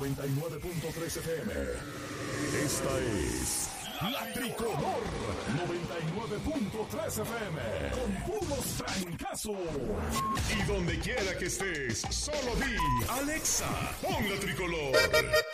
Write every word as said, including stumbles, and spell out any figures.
noventa y nueve punto tres F M. Esta es La Tricolor noventa y nueve punto tres F M. Con puros trancazos. Y donde quiera que estés, solo di Alexa, pon La Tricolor.